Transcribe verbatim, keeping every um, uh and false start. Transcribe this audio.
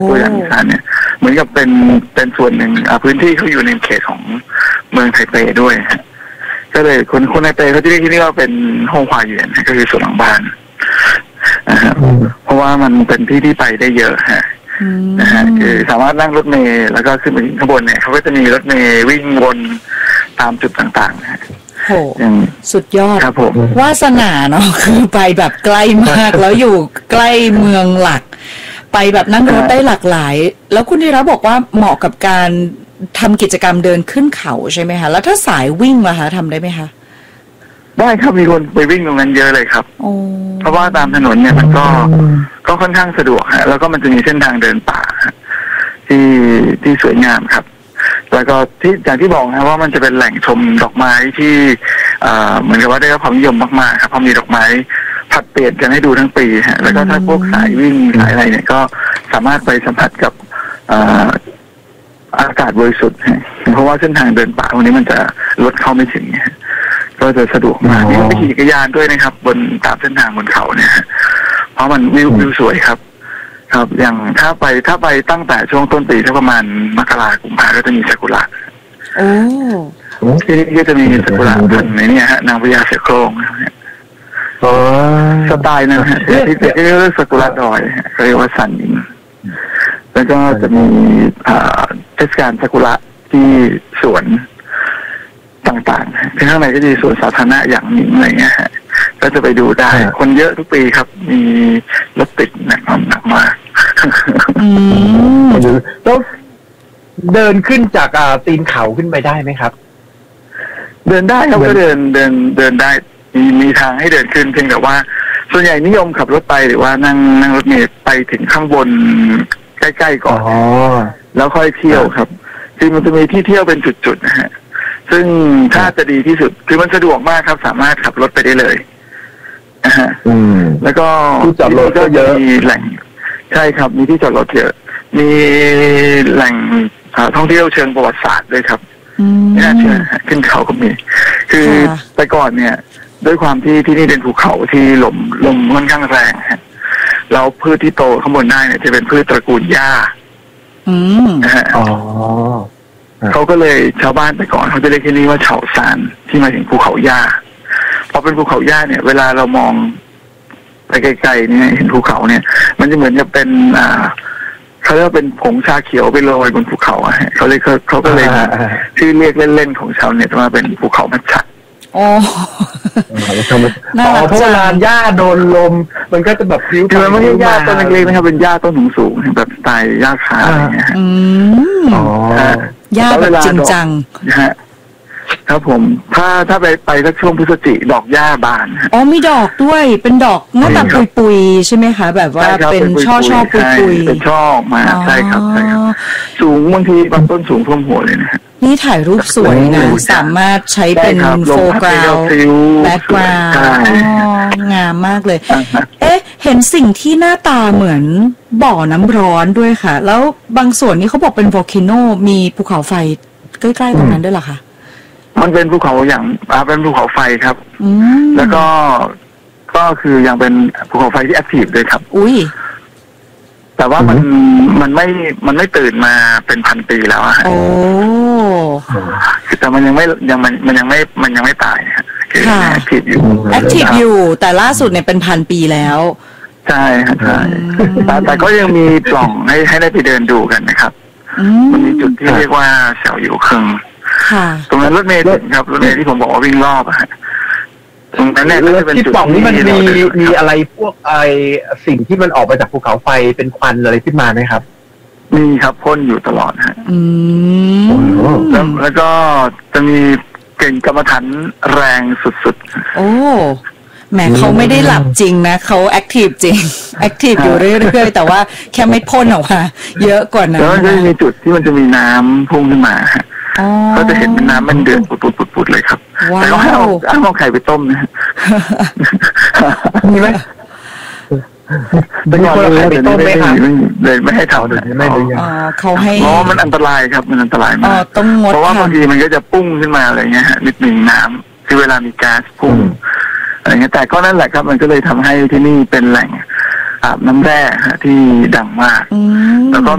ตัวอย่างอีสานเนี่ยเหมือนกับเป็นเป็นส่วนหนึ่งพื้นที่เขาอยู่ในเขตของเมืองไทเปด้วยฮะก็เลยคนคนไทเปเขาจะเรียกที่นี่ว่าเป็นฮ่องฮวาเหวียนก็คือส่วนหลังบ้านนะฮะเพราะว่ามันเป็นที่ที่ไปได้เยอะฮะนะฮะคือสามารถนั่งรถเมล์แล้วก็ขึ้นไปข้างบนเนี่ยเขาก็จะมีรถเมล์วิ่งวนตามจุดต่างๆนะฮะโหสุดยอดครับผมวาสนาเนาะคือไปแบบใกล้มากแล้วอยู่ใกล้เมืองหลักไปแบบนั่งรถได้หลากหลายแล้วคุณธีระบอกว่าเหมาะกับการทำกิจกรรมเดินขึ้นเขาใช่ไหมคะแล้วถ้าสายวิ่งล่ะคะทำได้ไหมคะได้ครับมีคนไปวิ่งตรงนั้นเยอะเลยครับเพราะว่าตามถนนเนี่ยมันก็ก็ค่อนข้างสะดวกฮะแล้วก็มันจะมีเส้นทางเดินป่าที่ที่สวยงามครับแล้วก็ที่อย่างที่บอกนะว่ามันจะเป็นแหล่งชมดอกไม้ที่เหมือนกับว่าได้รับความนิยมมากๆครับเพราะมีดอกไม้ผัดเปลี่ยนกันให้ดูทั้งปีฮะแล้วก็ถ้าพวกสายวิ่งสายอะไรเนี่ยก็สามารถไปสัมผัสกับอากาศบริสุทธิ์เพราะว่าเส้นทางเดินป่าวันนี้มันจะรถเข้าไม่ถึงก็จะสะดวกมากมีไปขี่จักรยานด้วยนะครับบนตามเส้นทางบนเขาเนี่ยเพราะมันวิววิวสวยครับครับอย่างถ้าไปถ้าไปตั้งแต่ช่วงต้นปีถ้าประมาณมกราคมกุมภาก็จะมีซากุระโอ้ที่นี่ก็จะมีซากุระพันธุ์ในนี้ฮะนางพญาเสือโคร่งสไตล์นั้นฮะที่ที่เรียกซากุระดอยเรียกว่าซันอินแล้วก็จะมีเทศกาลซากุระที่สวนต่างๆที่ข้างในก็จะมีสวนสาธารณะอย่างหนึ่งอะไรเงี้ยฮะก็จะไปดูได้คนเยอะทุกปีครับมีรถติดหนักหนักมากแล้วเดินขึ้นจากตีนเขาขึ้นไปได้ไหมครับเดินได้ครับก็เดินเดินเดินได้มีมีทางให้เดินขึ้นเพียงแต่ว่าส่วนใหญ่นิยมขับรถไปหรือว่านั่งนั่งรถเมล์ไปถึงข้างบนใกล้ๆก่อนแล้วค่อยเที่ยวครับคือมันจะมีที่เที่ยวเป็นจุดๆนะฮะซึ่งถ้าจะดีที่สุดคือมันสะดวกมากครับสามารถขับรถไปได้เลยนะฮะแล้วก็ที่จอดรถก็เยอะมีแหล่งใช่ครับมีที่จอดรถเยอะมีแหล่งท่องเที่ยวเชิงประวัติศาสตร์ด้วยครับนี่น่าเชื่อขึ้นเขาก็มีคือแต่ก่อนเนี่ยด้วยความที่ที่นี่เป็นภูเขาที่ลมลมค่อนข้างแรงฮะแล้วพืชที่โตข้างบนได้เนี่ยจะเป็นพืชตระกูลหญ้านะฮะอ๋อเขาก็เลยชาวบ้านแต่ก่อนเขาจะเรียกที่นี่ว่าเฉาซานที่มาถึงภูเขาหญ้าพอเป็นภูเขาหญ้าเนี่ยเวลาเรามองไปไกลๆเนี่ยเห็นภูเขาเนี่ยมันจะเหมือนกับเป็นอ่าเขาเรียกว่าเป็นผงชาเขียวไปโรยบนภูเขาอ่ะเขาเลยเขาเขาก็เลยชื่อเรียกเล่นๆของชาวเน็ตว่าเป็นภูเขามัจฉะอ๋อเพราะเวลาหญ้าโดนลมมันก็จะแบบพลิ้วคือมันไม่ใช่หญ้าต้นเล็กๆนะครับเป็นหญ้าต้นสูงๆแบบสไตล์หญ้าคาอะไรเงี้ยอืมอ๋อหญ้าแบบจริงจังฮะครับผมถ้าถ้าไปไปสักช่วงพฤศจิกดอกหญ้าบานอ๋อมีดอกด้วยเป็นดอกหน้าตาปุยๆใช่ไหมคะแบบว่าเป็นช่อช่อปุยๆเป็นช่อมาใช่ครับใช่ครับสูงบางทีบางต้นสูงท่วมหัวเลยนะนี่ถ่ายรูปสวยนะสามารถใช้เป็นโฟกัสแบ็คกราวด์งามมากเลยเอ๊ะเห็นสิ่งที่หน้าตาเหมือนบ่อน้ำร้อนด้วยค่ะแล้วบางส่วนนี้เขาบอกเป็นวอลเคโนมีภูเขาไฟใกล้ๆตรงนั้นด้วยหรอคะมันเป็นภูเขาอย่างอ่าเป็นภูเขาไฟครับแล้วก็ก็คือยังเป็นภูเขาไฟที่แอคทีฟด้วยครับอุ้ยแต่ว่ามันมันไม่มันไม่ตื่นมาเป็นพันปีแล้วอะโอ้คือแต่มันยังไม่ยังมันมันยังไม่มันยังไม่ตายค่ะแอคทีฟอยู่แอคทีฟอยู่แต่ล่าสุดเนี่ยเป็นพันปีแล้วใช่ครับใช่แต่แต่ก็ยังมีปล่องให้ให้ได้ไปเดินดูกันนะครับมันมีจุดที่เรียกว่าเสาอยู่เคิงตรงนั้นรถเมล์ครับรถเมล์ที่ผมบอกว่าวิ่งรอบอะตรงนั้นเนี่ยก็จะเป็นจุดที่มันมีมีอะไรพวกไอสิ่งที่มันออกมาจากภูเขาไฟเป็นควันอะไรขึ้นมาไหมครับมีครับพ่นอยู่ตลอดฮะแล้วแล้วก็จะมีเก่งกรรมฐานแรงสุดๆโอ้แหมเขาไม่ได้หลับจริงนะเขาแอคทีฟจริงแอคทีฟอยู่เรื่อยๆแต่ว่าแค่ไม่พ่นออกมาเยอะกว่านั้นแล้วก็จะมีจุดที่มันจะมีน้ำพุ่งขึ้นมาก็จะเห็นเป็นน้ำมันเดือดปุดๆๆเลยครับแต่ก็ให้เอาเอาไข่ไปต้มนะมีไหมแต่ก่อนเราไปต้มไม่ค่ะเลยไม่ให้ทำเลยไม่เลยเขาให้เพราะมันอันตรายครับมันอันตรายมากเพราะว่าบางทีมันก็จะปุ้งขึ้นมาอะไรเงี้ยฮะนิดหนึ่งน้ำคือเวลามีก๊าซพุ่งอะไรเงี้ยแต่ก็นั่นแหละครับมันก็เลยทำให้ที่นี่เป็นแหล่งอาบน้ำแร่ที่ดังมากแล้วก็